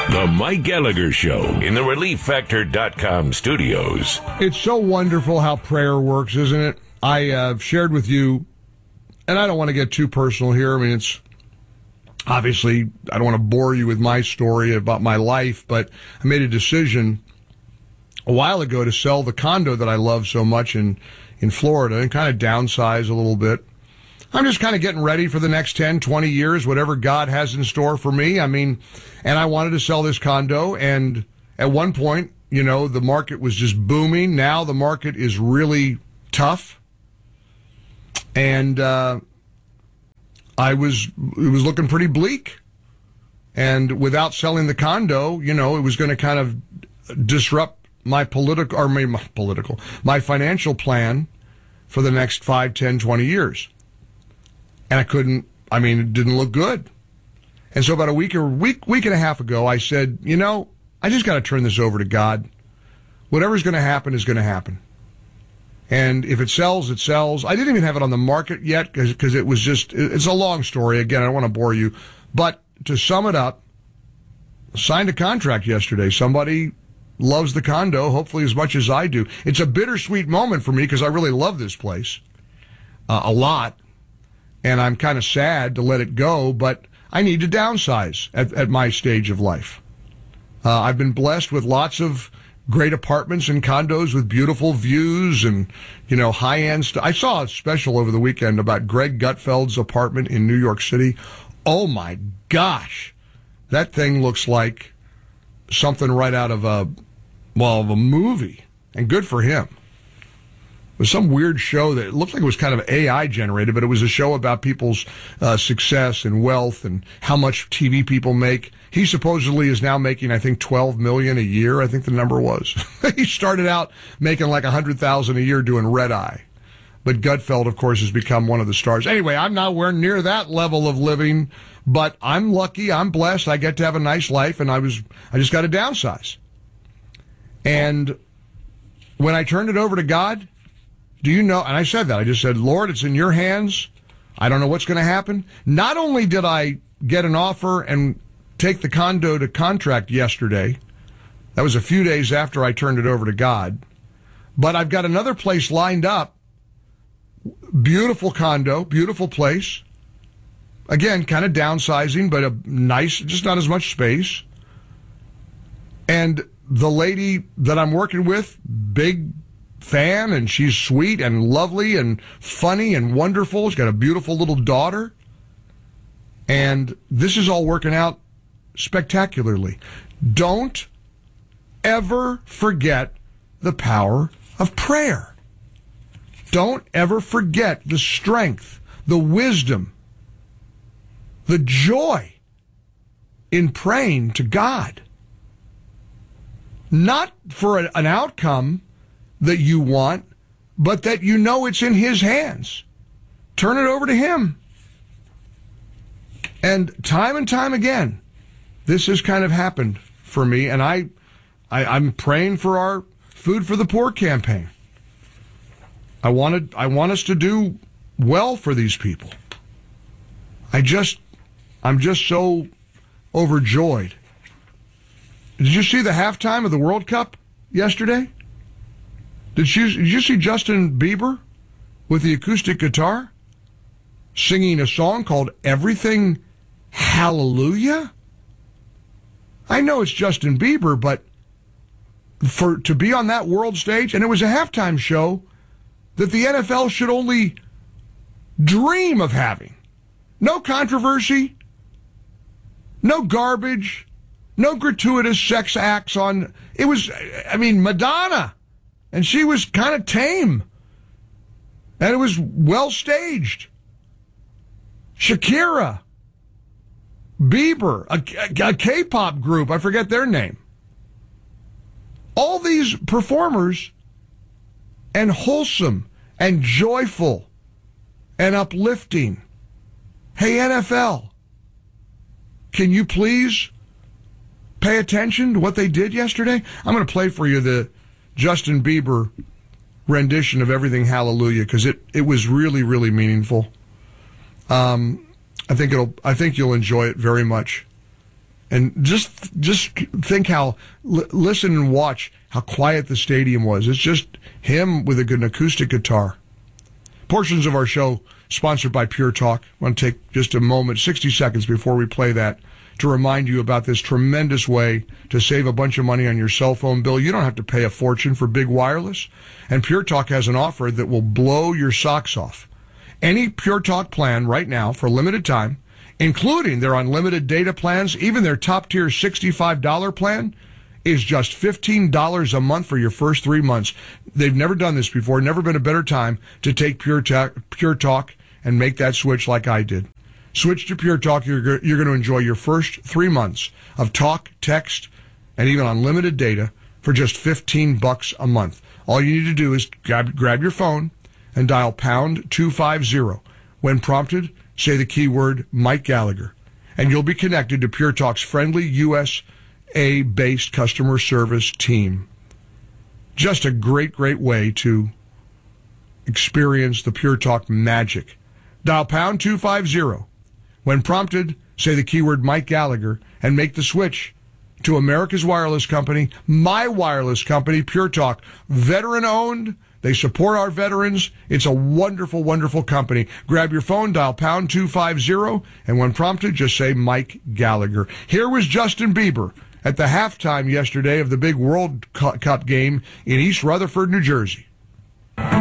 The Mike Gallagher Show in the ReliefFactor.com studios. It's so wonderful how prayer works, isn't it? I have shared with you, and I don't want to get too personal here. I mean, it's obviously, I don't want to bore you with my story about my life, but I made a decision a while ago to sell the condo that I love so much in Florida and kind of downsize a little bit. I'm just kind of getting ready for the next 10, 20 years, whatever God has in store for me. I mean, and I wanted to sell this condo, and at one point, you know, the market was just booming. Now the market is really tough. And it was looking pretty bleak. And without selling the condo, you know, it was going to kind of disrupt my financial plan for the next 5, 10, 20 years. And it didn't look good. And so about a week and a half ago, I said, you know, I just got to turn this over to God. Whatever's going to happen is going to happen. And if it sells, it sells. I didn't even have it on the market yet because it was just, it's a long story. Again, I don't want to bore you. But to sum it up, signed a contract yesterday. Somebody loves the condo, hopefully as much as I do. It's a bittersweet moment for me because I really love this place a lot. And I'm kind of sad to let it go, but I need to downsize at my stage of life. I've been blessed with lots of great apartments and condos with beautiful views and, you know, high-end stuff. I saw a special over the weekend about Greg Gutfeld's apartment in New York City. Oh, my gosh. That thing looks like something right out of a movie, and good for him. It was some weird show that it looked like it was kind of AI generated, but it was a show about people's success and wealth and how much TV people make. He supposedly is now making, I think, $12 million a year. I think the number was. He started out making like $100,000 a year doing Red Eye, but Gutfeld, of course, has become one of the stars. Anyway, I'm nowhere near that level of living, but I'm lucky. I'm blessed. I get to have a nice life, and I just got to downsize. And when I turned it over to God, do you know, and I said that, I just said, Lord, it's in your hands. I don't know what's going to happen. Not only did I get an offer and take the condo to contract yesterday, that was a few days after I turned it over to God, but I've got another place lined up. Beautiful condo, beautiful place. Again, kind of downsizing, but a nice, just not as much space. And the lady that I'm working with, big fan, and she's sweet and lovely and funny and wonderful. She's got a beautiful little daughter. And this is all working out spectacularly. Don't ever forget the power of prayer. Don't ever forget the strength, the wisdom, the joy in praying to God. Not for an outcome that you want, but that you know it's in His hands. Turn it over to Him. And time again, this has kind of happened for me, and I'm praying for our Food for the Poor campaign. I want us to do well for these people. I'm just so overjoyed. Did you see the halftime of the World Cup yesterday? Did you see Justin Bieber with the acoustic guitar singing a song called Everything Hallelujah? I know it's Justin Bieber, but to be on that world stage, and it was a halftime show that the NFL should only dream of having. No controversy, no garbage, no gratuitous sex acts on. It was, Madonna. And she was kind of tame. And it was well staged. Shakira, Bieber, a K-pop group, I forget their name. All these performers, and wholesome and joyful and uplifting. Hey, NFL, can you please pay attention to what they did yesterday? I'm going to play for you the Justin Bieber rendition of Everything Hallelujah, because it was really, really meaningful. I think you'll enjoy it very much. And just think how, listen and watch how quiet the stadium was. It's just him with an acoustic guitar. Portions of our show sponsored by Pure Talk. I want to take just a moment, 60 seconds before we play that, to remind you about this tremendous way to save a bunch of money on your cell phone bill. You don't have to pay a fortune for big wireless. And Pure Talk has an offer that will blow your socks off. Any Pure Talk plan right now for a limited time, including their unlimited data plans, even their top-tier $65 plan, is just $15 a month for your first 3 months. They've never done this before, never been a better time to take Pure Talk and make that switch like I did. Switch to Pure Talk. You're going to enjoy your first 3 months of talk, text, and even unlimited data for just $15 a month. All you need to do is grab your phone and dial pound 250. When prompted, say the keyword Mike Gallagher, and you'll be connected to Pure Talk's friendly USA-based customer service team. Just a great, great way to experience the Pure Talk magic. Dial pound 250. When prompted, say the keyword Mike Gallagher and make the switch to America's wireless company, my wireless company, Pure Talk. Veteran-owned. They support our veterans. It's a wonderful, wonderful company. Grab your phone, dial pound 250, and when prompted, just say Mike Gallagher. Here was Justin Bieber at the halftime yesterday of the big World Cup game in East Rutherford, New Jersey.